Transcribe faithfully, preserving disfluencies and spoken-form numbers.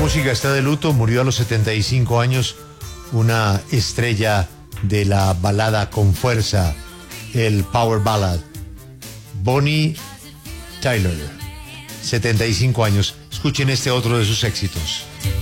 música está de luto, murió a los setenta y cinco años una estrella de la balada con fuerza, el power ballad, Bonnie Tyler, setenta y cinco años. Escuchen este otro de sus éxitos.